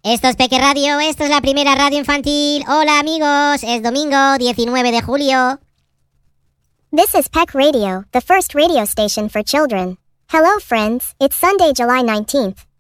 Esto es Peque Radio, esto es la primera radio infantil. Hola amigos, es domingo 19 de julio. This is Peck Radio, the first radio station for children. Hello friends, it's Sunday, July 19th.